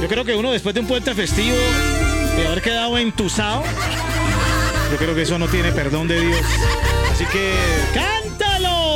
Yo creo que uno después de un puente festivo, de haber quedado entusado, yo creo que eso no tiene perdón de Dios. Así que, ¡canta!